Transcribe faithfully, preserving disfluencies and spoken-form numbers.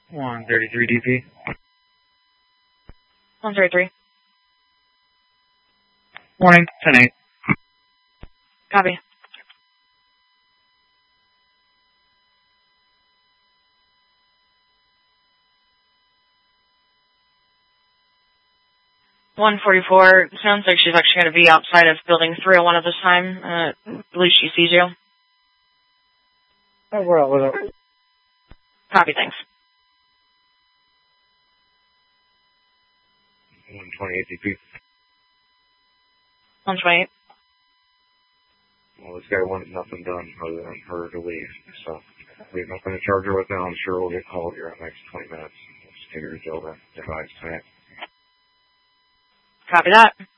one thirty-three D P. one thirty-three. Morning, ten eight. Copy. one forty-four, sounds like she's actually going to be outside of building three oh one at this time. Uh, at least she sees you. Oh, we're out with it. Copy, thanks. one twenty-eight D P. one twenty-eight. Well, this guy wanted nothing done other than her to leave, so we have nothing to charge her with now. I'm sure we'll get called here in the next twenty minutes. We'll just take her to jail then. Advice tonight. Copy that.